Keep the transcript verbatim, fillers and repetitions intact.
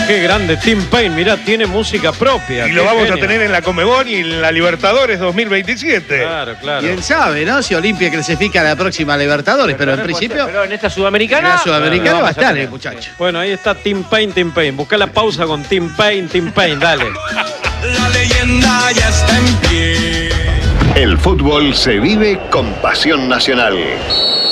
Qué grande Tim Payne, mirá, tiene música propia. Y lo Qué vamos genio. a tener en la Conmebol y en la Libertadores dos mil veintisiete. Claro, claro. Quién sabe, ¿no? Si Olimpia clasifica a la próxima Libertadores, pero, en principio, Pero en esta en sudamericana. la Sudamericana lo va a vamos estar tener. el muchacho. Bueno, ahí está Tim Payne, Tim Payne. Buscá la pausa con Tim Payne, Tim Payne, dale. La leyenda ya está en pie. El fútbol se vive con Pasión Nacional.